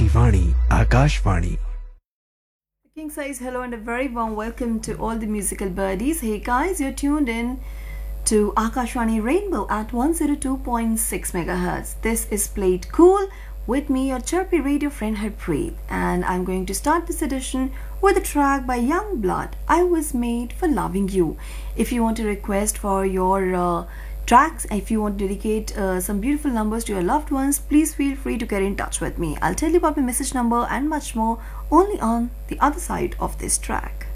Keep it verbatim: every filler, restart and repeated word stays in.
Vani, Akashvani. King says hello and a very warm welcome to all the musical birdies. Hey guys, you're tuned in to Akashvani Rainbow at one oh two point six megahertz. This is Played Cool with me, your chirpy radio friend Harpreet, and I'm going to start this edition with a track by Youngblood, I Was Made for Loving You. If you want to request for your uh, tracks, if you want to dedicate uh, some beautiful numbers to your loved ones, please feel free to get in touch with me. I'll tell you about my message number and much more only on the other side of this track.